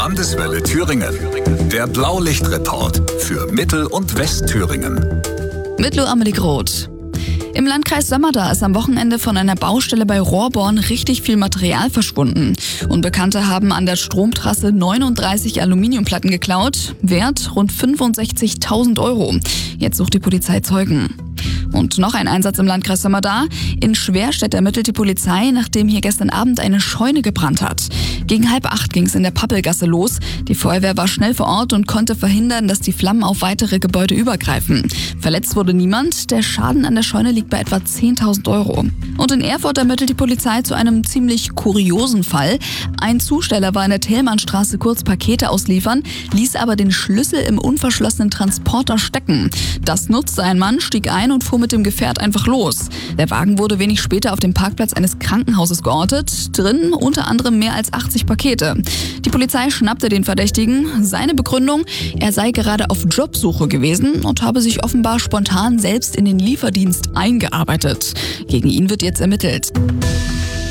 Landeswelle Thüringen. Der Blaulichtreport für Mittel- und Westthüringen. Mit Amelie Groth. Im Landkreis Sömmerda ist am Wochenende von einer Baustelle bei Rohrborn richtig viel Material verschwunden. Unbekannte haben an der Stromtrasse 39 Aluminiumplatten geklaut, Wert rund 65.000 €. Jetzt sucht die Polizei Zeugen. Und noch ein Einsatz im Landkreis Sömmerda. In Schwerstedt ermittelt die Polizei, nachdem hier gestern Abend eine Scheune gebrannt hat. Gegen 7:30 ging es in der Pappelgasse los. Die Feuerwehr war schnell vor Ort und konnte verhindern, dass die Flammen auf weitere Gebäude übergreifen. Verletzt wurde niemand. Der Schaden an der Scheune liegt bei etwa 10.000 €. Und in Erfurt ermittelt die Polizei zu einem ziemlich kuriosen Fall. Ein Zusteller war in der Thälmannstraße kurz Pakete ausliefern, ließ aber den Schlüssel im unverschlossenen Transporter stecken. Das nutzte ein Mann, stieg ein und fuhr mit dem Gefährt einfach los. Der Wagen wurde wenig später auf dem Parkplatz eines Krankenhauses geortet. Drin unter anderem mehr als 80 Pakete. Die Polizei schnappte den Verdächtigen. Seine Begründung: Er sei gerade auf Jobsuche gewesen und habe sich offenbar spontan selbst in den Lieferdienst eingearbeitet. Gegen ihn wird jetzt ermittelt.